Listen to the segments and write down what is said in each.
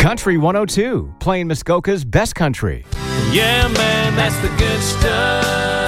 Country 102, playing Muskoka's best country. Yeah, man, that's the good stuff.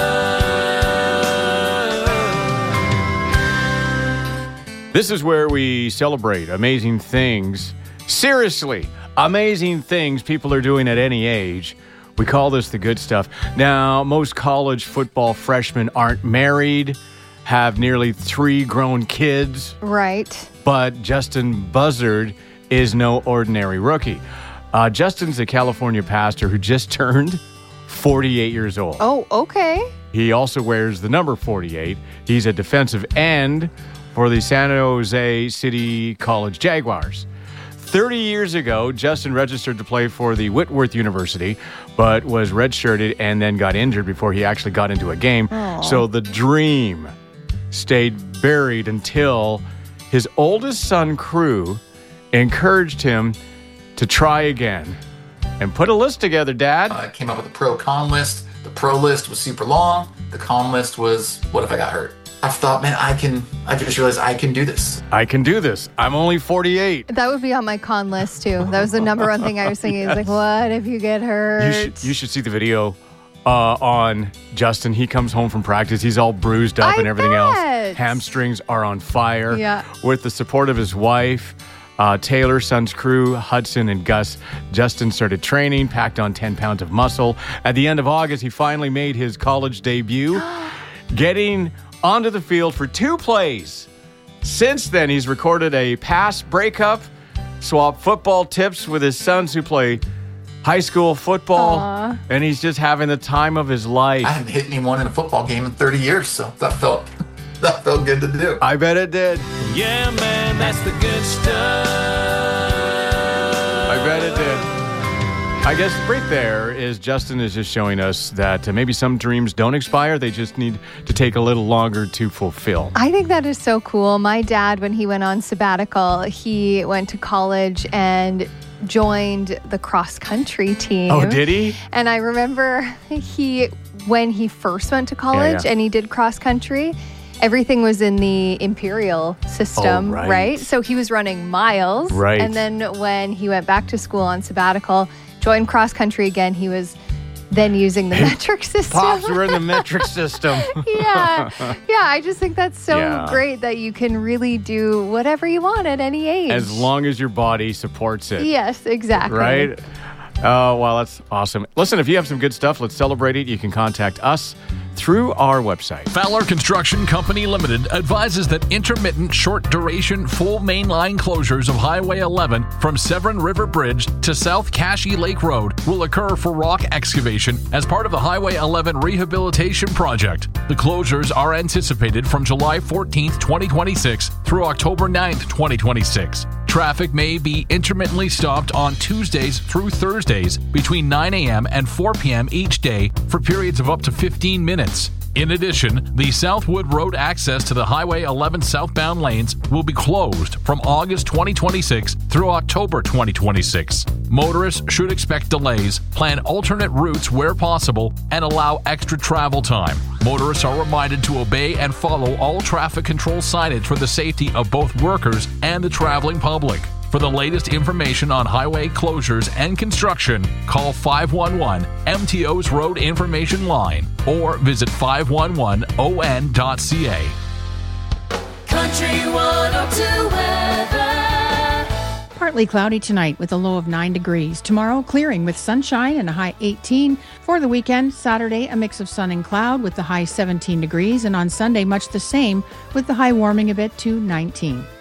This is where we celebrate amazing things. Seriously, amazing things people are doing at any age. We call this the good stuff. Now, most college football freshmen aren't married, have nearly 3 grown kids. Right. But Justin Buzzard is no ordinary rookie. Justin's a California pastor who just turned 48 years old. Oh, okay. He also wears the number 48. He's a defensive end for the San Jose City College Jaguars. 30 years ago, Justin registered to play for the Whitworth University, but was redshirted and then got injured before he actually got into a game. Aww. So the dream stayed buried until his oldest son, Crew, encouraged him to try again. And put a list together, Dad. I came up with a pro-con list. The pro list was super long. The con list was, what if I got hurt? I thought, man, I just realized I can do this. I can do this. I'm only 48. That would be on my con list, too. That was the number one thing I was thinking. Yes. It's like, what if you get hurt? You should see the video on Justin. He comes home from practice. He's all bruised up and everything else. Hamstrings are on fire. Yeah. With the support of his wife, Taylor, sons Crew, Hudson, and Gus, Justin started training, packed on 10 pounds of muscle. At the end of August, he finally made his college debut, getting onto the field for 2 plays. Since then, he's recorded a pass breakup, swapped football tips with his sons who play high school football, and he's just having the time of his life. I haven't hit anyone in a football game in 30 years, so that felt good to do. I bet it did. Yeah, man, that's the good stuff. I bet it did. I guess right there is Justin is just showing us that maybe some dreams don't expire. They just need to take a little longer to fulfill. I think that is so cool. My dad, when he went on sabbatical, he went to college and joined the cross-country team. Oh, did he? And I remember when he first went to college and he did cross-country, everything was in the Imperial system, right? So he was running miles. Right. And then when he went back to school on sabbatical, joined cross-country again, he was then using the metric system. Pops were in the metric system. Yeah, I just think that's so great that you can really do whatever you want at any age. As long as your body supports it. Yes, exactly. Right? Oh, well, that's awesome. Listen, if you have some good stuff, let's celebrate it. You can contact us through our website. Fowler Construction Company Limited advises that intermittent short-duration full mainline closures of Highway 11 from Severn River Bridge to South Cashie Lake Road will occur for rock excavation as part of the Highway 11 rehabilitation project. The closures are anticipated from July 14th, 2026 through October 9th, 2026. Traffic may be intermittently stopped on Tuesdays through Thursdays between 9 a.m. and 4 p.m. each day for periods of up to 15 minutes. In addition, the Southwood Road access to the Highway 11 southbound lanes will be closed from August 2026 through October 2026. Motorists should expect delays, plan alternate routes where possible, and allow extra travel time. Motorists are reminded to obey and follow all traffic control signage for the safety of both workers and the traveling public. For the latest information on highway closures and construction, call 511 MTO's Road Information Line or visit 511on.ca. Country 102 weather. Partly cloudy tonight with a low of 9 degrees. Tomorrow, clearing with sunshine and a high 18. For the weekend, Saturday, a mix of sun and cloud with the high 17 degrees. And on Sunday, much the same with the high warming a bit to 19.